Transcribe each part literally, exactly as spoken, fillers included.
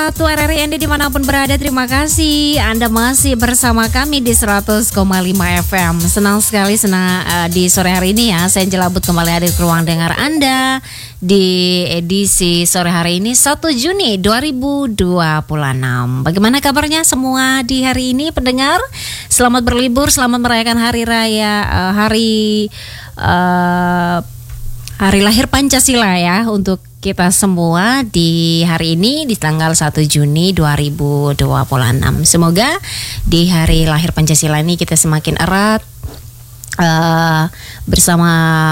satu R R I N D dimanapun berada, terima kasih Anda masih bersama kami di seratus koma lima F M. Senang sekali senang uh, di sore hari ini ya, saya Jelabut kembali hadir ke ruang dengar Anda di edisi sore hari ini satu Juni dua ribu dua puluh enam. Bagaimana kabarnya semua di hari ini pendengar? Selamat berlibur, selamat merayakan hari raya uh, hari uh, hari lahir Pancasila ya untuk kita semua di hari ini di tanggal satu Juni dua ribu dua puluh enam. Semoga di hari lahir Pancasila ini kita semakin erat uh, bersama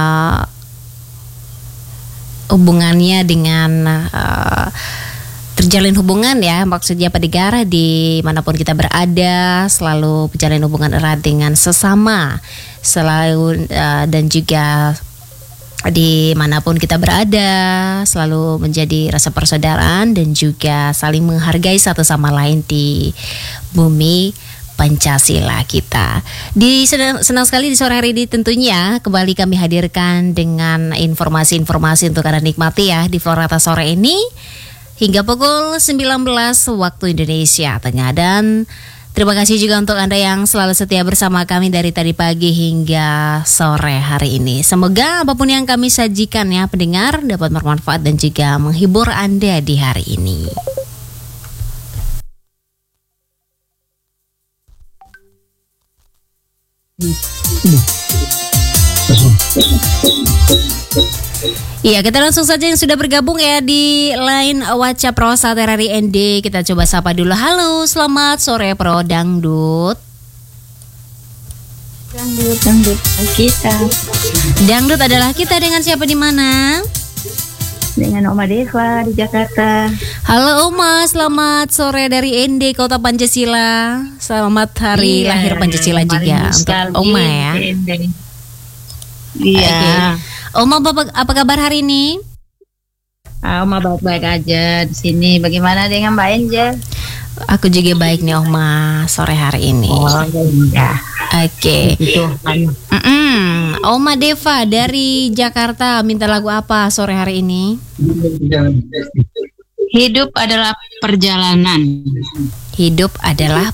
hubungannya dengan uh, terjalin hubungan ya, maksudnya pendengar di manapun kita berada selalu menjalin hubungan erat dengan sesama, selalu uh, dan juga di manapun kita berada selalu menjadi rasa persaudaraan dan juga saling menghargai satu sama lain di bumi Pancasila kita. Di senang, senang sekali di sore hari ini tentunya kembali kami hadirkan dengan informasi-informasi untuk Anda nikmati ya di Florata sore ini hingga pukul sembilan belas waktu Indonesia Tengah. Dan terima kasih juga untuk Anda yang selalu setia bersama kami dari tadi pagi hingga sore hari ini. Semoga apapun yang kami sajikan ya pendengar dapat bermanfaat dan juga menghibur Anda di hari ini. Iya, kita langsung saja yang sudah bergabung ya di line WhatsApp Pro satu R R I N D. Kita coba sapa dulu. Halo, selamat sore Pro Dangdut. Dangdut, dangdut kita. Dangdut adalah kita dengan siapa di mana? Dengan Oma Deva di Jakarta. Halo Oma, selamat sore dari N D Kota Pancasila. Selamat hari iya, lahir Pancasila juga untuk Oma ya. Iya. Okay. Oma, apa, apa kabar hari ini? Ah, Oma baik-baik aja di sini. Bagaimana dengan Mbak Angel? Aku juga baik nih Oma sore hari ini. Oh iya. Oke. Okay. Oma Deva dari Jakarta minta lagu apa sore hari ini? Hidup adalah perjalanan. Hidup adalah